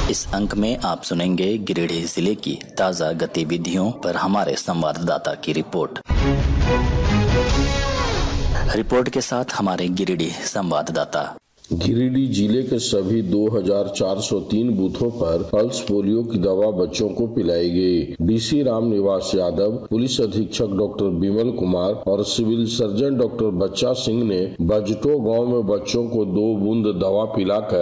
इस अंक में आप सुनेंगे गिरिडीह जिले की ताजा गतिविधियों पर हमारे संवाददाता की रिपोर्ट। रिपोर्ट के साथ हमारे गिरिडीह संवाददाता। गिरिडीह जिले के सभी 2403 बूथों पर पल्स पोलियो की दवा बच्चों को पिलाई गई। डीसी रामनिवास यादव, पुलिस अधीक्षक डॉक्टर विमल कुमार और सिविल सर्जन डॉक्टर बच्चा सिंह ने बजटो गांव में बच्चों को 2 बूंद दवा पिलाकर